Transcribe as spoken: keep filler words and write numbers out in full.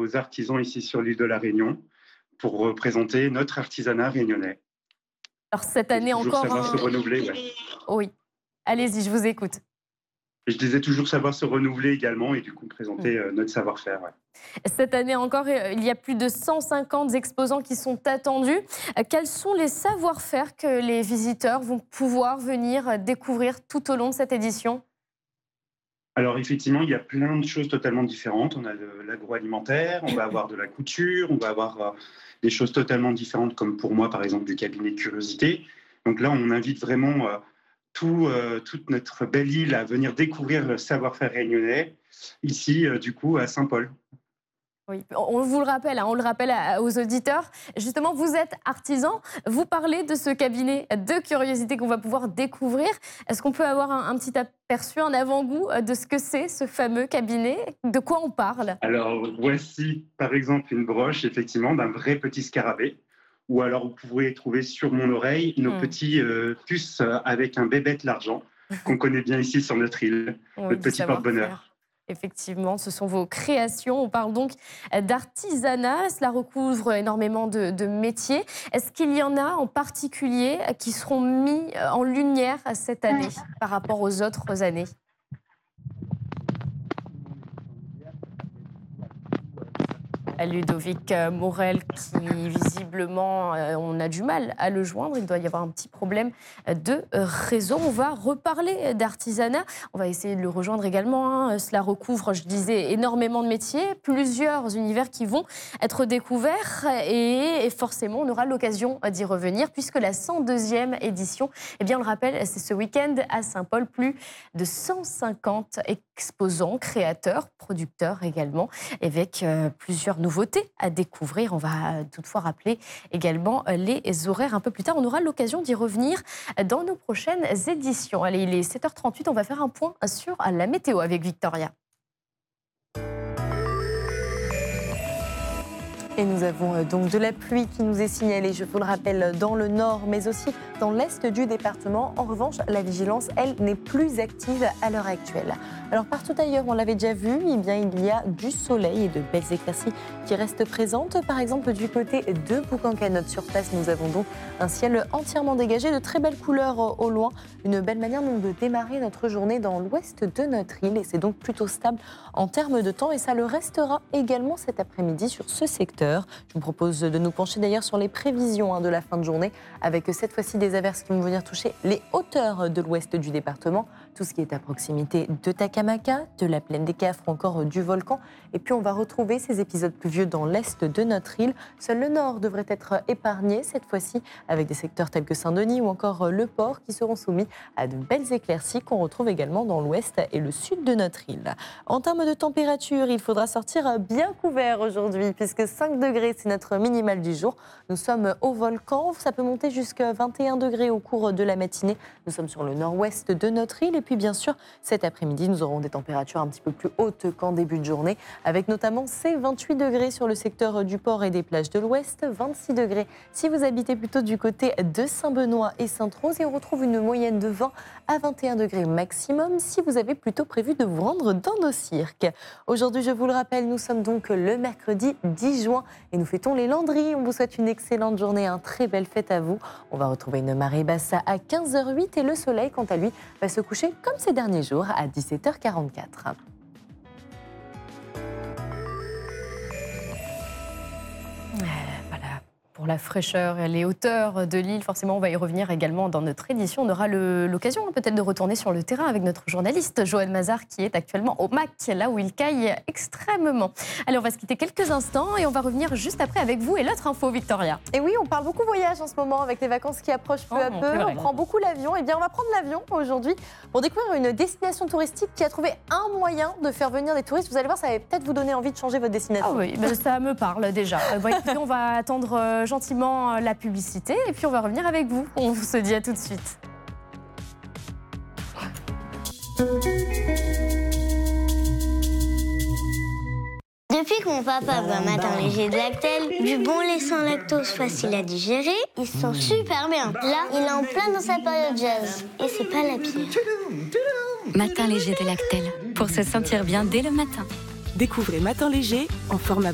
aux artisans ici sur l'île de la Réunion pour représenter notre artisanat réunionnais. Alors cette année toujours encore... savoir un... se renouveler. Ouais. Oui, allez-y, je vous écoute. Et je disais toujours savoir se renouveler également et du coup présenter Mmh. euh, notre savoir-faire. Ouais. Cette année encore, il y a plus de cent cinquante exposants qui sont attendus. Quels sont les savoir-faire que les visiteurs vont pouvoir venir découvrir tout au long de cette édition ? Alors effectivement, il y a plein de choses totalement différentes. On a de l'agroalimentaire, on va avoir de la couture, on va avoir euh, des choses totalement différentes comme pour moi par exemple du cabinet de curiosité. Donc là, on invite vraiment euh, tout, euh, toute notre belle île à venir découvrir le savoir-faire réunionnais ici euh, du coup à Saint-Paul. Oui, on vous le rappelle, hein, on le rappelle à, aux auditeurs. Justement, vous êtes artisan, vous parlez de ce cabinet de curiosité qu'on va pouvoir découvrir. Est-ce qu'on peut avoir un, un petit aperçu, un avant-goût de ce que c'est, ce fameux cabinet ? De quoi on parle ? Alors, voici par exemple une broche, effectivement, d'un vrai petit scarabée. Ou alors, vous pourrez trouver sur mon oreille nos Hmm. petits euh, puces avec un bébête l'argent qu'on connaît bien ici sur notre île, Oui, notre du petit porte-bonheur. savoir-faire. Effectivement, ce sont vos créations. On parle donc d'artisanat. Cela recouvre énormément de, de métiers. Est-ce qu'il y en a en particulier qui seront mis en lumière cette année par rapport aux autres années ? Ludovic Morel, qui visiblement, euh, on a du mal à le joindre. Il doit y avoir un petit problème de réseau. On va reparler d'artisanat. On va essayer de le rejoindre également. Hein. Cela recouvre, je disais, énormément de métiers, plusieurs univers qui vont être découverts. Et, et forcément, on aura l'occasion d'y revenir puisque la cent deuxième édition, eh bien, on le rappelle, c'est ce week-end à Saint-Paul. Plus de cent cinquante exposants, créateurs, producteurs également, avec euh, plusieurs nouveautés à découvrir. On va toutefois rappeler également les horaires un peu plus tard. On aura l'occasion d'y revenir dans nos prochaines éditions. Allez, il est sept heures trente-huit, on va faire un point sur la météo avec Victoria. Et nous avons donc de la pluie qui nous est signalée, je vous le rappelle, dans le nord, mais aussi dans l'est du département. En revanche, la vigilance, elle, n'est plus active à l'heure actuelle. Alors partout ailleurs, on l'avait déjà vu, eh bien, il y a du soleil et de belles éclaircies qui restent présentes. Par exemple, du côté de Boucancanotte, sur place, nous avons donc un ciel entièrement dégagé, de très belles couleurs au loin. Une belle manière donc de démarrer notre journée dans l'ouest de notre île. Et c'est donc plutôt stable en termes de temps. Et ça le restera également cet après-midi sur ce secteur. Je vous propose de nous pencher d'ailleurs sur les prévisions hein, de la fin de journée, avec cette fois-ci des averses qui vont venir toucher les hauteurs de l'ouest du département, tout ce qui est à proximité de Takamaka, de la plaine des Cafres ou encore du volcan. Et puis on va retrouver ces épisodes pluvieux dans l'est de notre île. Seul le nord devrait être épargné cette fois-ci, avec des secteurs tels que Saint-Denis ou encore le port qui seront soumis à de belles éclaircies qu'on retrouve également dans l'ouest et le sud de notre île. En termes de température, il faudra sortir bien couvert aujourd'hui, puisque cinq degrés, c'est notre minimal du jour. Nous sommes au volcan, ça peut monter jusqu'à vingt et un degrés au cours de la matinée. Nous sommes sur le nord-ouest de notre île. Et puis bien sûr, cet après-midi, nous aurons des températures un petit peu plus hautes qu'en début de journée, avec notamment ces vingt-huit degrés sur le secteur du port et des plages de l'ouest, vingt-six degrés si vous habitez plutôt du côté de Saint-Benoît et Sainte-Rose. Et on retrouve une moyenne de vingt à vingt et un degrés maximum si vous avez plutôt prévu de vous rendre dans nos cirques. Aujourd'hui, je vous le rappelle, nous sommes donc le mercredi dix juin. Et nous fêtons les Landry. On vous souhaite une excellente journée, un très belle fête à vous. On va retrouver une marée basse à quinze heures huit et le soleil, quant à lui, va se coucher comme ces derniers jours à dix-sept heures quarante-quatre. Voilà. Pour la fraîcheur et les hauteurs de l'île, forcément, on va y revenir également dans notre édition. On aura le, l'occasion hein, peut-être de retourner sur le terrain avec notre journaliste Joël Mazar, qui est actuellement au M A C, là où il caille extrêmement. Allez, on va se quitter quelques instants et on va revenir juste après avec vous et l'autre info, Victoria. Et oui, on parle beaucoup voyage en ce moment avec les vacances qui approchent peu Oh, à peu. On prend beaucoup l'avion. Et bien, on va prendre l'avion aujourd'hui pour découvrir une destination touristique qui a trouvé un moyen de faire venir des touristes. Vous allez voir, ça va peut-être vous donner envie de changer votre destination. Ah oui, ben, ça me parle déjà. Euh, bon, écoutez, on va attendre euh, gentiment la publicité et puis on va revenir avec vous. On se dit à tout de suite. Depuis que mon papa boit matin léger de Lactel, du bon lait sans lactose facile à digérer, il se sent super bien. Là, il est en plein dans sa période jazz. Et c'est pas la pire. Matin léger de Lactel, pour se sentir bien dès le matin. Découvrez Matin léger en format